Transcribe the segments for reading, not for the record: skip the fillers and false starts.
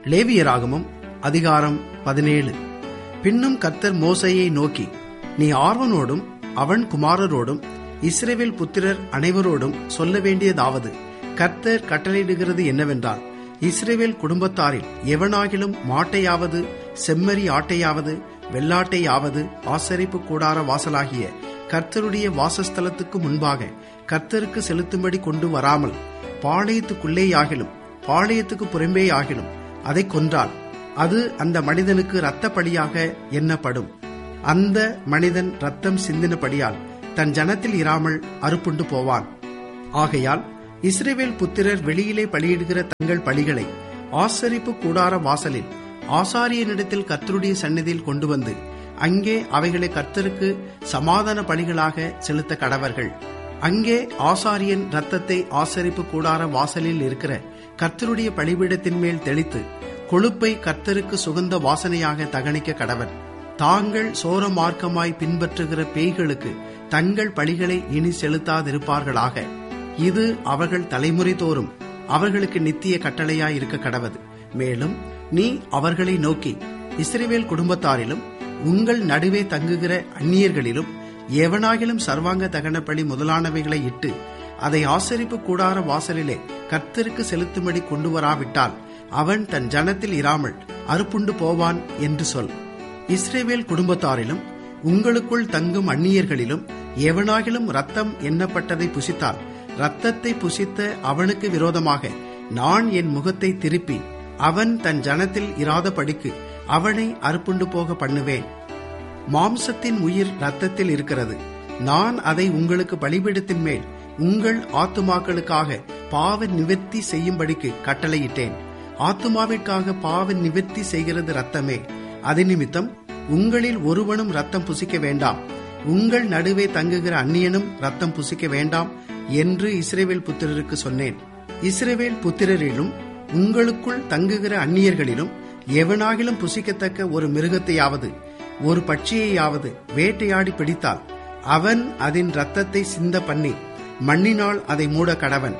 லேவியராகமம் அதிகாரம் 17. பின்னும் கர்த்தர் மோசேயை நோக்கி, நீ ஆரோனோடும் அவன் குமாரரோடும் இஸ்ரவேல் புத்திரர் அனைவரோடும் சொல்ல வேண்டியதாவது, கர்த்தர் கட்டளையிடுகிறது என்னவென்றால், இஸ்ரவேல் குடும்பத்தாரில் எவனாகிலும் மாட்டையாவது செம்மறி ஆட்டையாவது வெள்ளாட்டையாவது ஆசரிப்பு கூடார வாசலாகிய கர்த்தருடைய வாசஸ்தலத்துக்கு முன்பாக கர்த்தருக்கு செலுத்தும்படி கொண்டு வராமல் பாளையத்துக்குள்ளேயாகிலும் பாளையத்துக்கு புறம்பேயாகிலும் அதை கொன்றால் அது அந்த மனிதனுக்கு இரத்த பலியாக எண்ணப்படும். அந்த மனிதன் இரத்தம் சிந்தினபடியால் தன் ஜனத்தில் இராமல் அறுப்புண்டு போவான். ஆகையால் இஸ்ரவேல் புத்திரர் வெளியிலே பலியிடுகிற தங்கள் பலிகளை ஆசரிப்பு கூடார வாசலில் ஆசாரியனிடத்தில் கர்த்தருடைய சந்நிதியில் கொண்டு வந்து அங்கே அவைகளை கர்த்தருக்கு சமாதான பலிகளாக செலுத்த கடவர்கள். அங்கே ஆசாரியன் இரத்தத்தை ஆசரிப்பு கூடார வாசலில் இருக்கிற கர்த்தருடைய பலிபீடத்தின் மேல் தெளித்து கொழுப்பை கர்த்தருக்கு சுகந்த வாசனையாக தகனிக்க கடவர். தாங்கள் சோர மார்க்கமாய் பின்பற்றுகிற பேய்களுக்கு தங்கள் பலிகளை இனி செலுத்தாதிருப்பார்களாக. இது அவர்கள் தலைமுறை தோறும் அவர்களுக்கு நித்திய கட்டளையாய் இருக்க கடவது. மேலும் நீ அவர்களை நோக்கி, இஸ்ரவேல் குடும்பத்தாரிலும் உங்கள் நடுவே தங்குகிற அந்நியர்களிலும் எவனாகிலும் சர்வாங்க தகன பலி முதலானவைகளை இட்டு அதை ஆசரிப்பு கூடார வாசலிலே கர்த்தருக்கு செலுத்தும்படி கொண்டு வராவிட்டால் அவன் தன் ஜனத்தில் இராமல் அறுப்புண்டு போவான் என்று சொல். இஸ்ரவேல் குடும்பத்தாரிலும் உங்களுக்குள் தங்கும் அந்நியர்களிலும் எவனாகிலும் இரத்தம் எண்ணப்பட்டதை புசித்தால், இரத்தத்தை புசித்த அவனுக்கு விரோதமாக நான் என் முகத்தை திருப்பி அவன் தன் ஜனத்தில் இராதபடிக்கு அவனை அறுப்புண்டு போக பண்ணுவேன். மாம்சத்தின் உயிர் இரத்தத்தில் இருக்கிறது. நான் அதை உங்களுக்கு பலிபீடத்தின் மேல் உங்கள் ஆத்துமாக்களுக்காக பாவ நிவர்த்தி செய்யும்படிக்கு கட்டளையிட்டேன். ஆத்துமாவிற்காக பாவ நிவர்த்தி செய்கிறது இரத்தமே. அது நிமித்தம் உங்களில் ஒருவனும் இரத்தம் புசிக்க வேண்டாம். உங்கள் நடுவே தங்குகிற அந்நியனும் இரத்தம் புசிக்க வேண்டாம் என்று இஸ்ரவேல் புத்திரருக்கு சொன்னேன். இஸ்ரவேல் புத்திரரிலும் உங்களுக்குள் தங்குகிற அந்நியர்களிலும் எவனாகிலும் புசிக்கத்தக்க ஒரு மிருகத்தையாவது ஒரு பட்சியையாவது வேட்டையாடி பிடித்தால் அவன் அதன் இரத்தத்தை சிந்த பண்ணி மண்ணினால் அதை மூட கடவன்.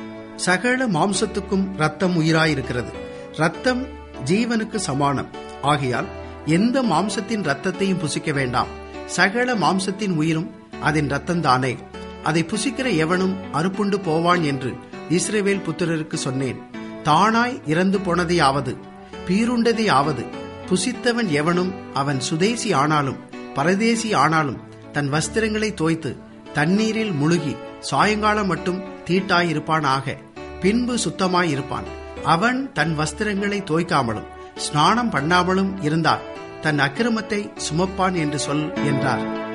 சகல மாம்சத்துக்கும் இரத்தம் உயிராயிருக்கிறது. இரத்தம் ஜீவனுக்கு சமானம். ஆகையால் எந்த மாம்சத்தின் இரத்தத்தையும் புசிக்க வேண்டாம். சகல மாம்சத்தின் உயிரும் அதன் இரத்தம்தானே. அதை புசிக்கிற எவனும் அறுப்புண்டு போவான் என்று இஸ்ரவேல் புத்திரருக்கு சொன்னேன். தானாய் இறந்து போனதையாவது பீருண்டதையாவது புசித்தவன் எவனும் அவன் சுதேசி ஆனாலும் பரதேசி ஆனாலும் தன் வஸ்திரங்களை தோய்த்து தண்ணீரில் முழுகி சாயங்காலம் மட்டும் தீட்டாயிருப்பானாக. பின்பு சுத்தமாயிருப்பான். அவன் தன் வஸ்திரங்களை தோய்க்காமலும் ஸ்நானம் பண்ணாமலும் இருந்தால் தன் அக்கிரமத்தை சுமப்பான் என்று சொல் என்றார்.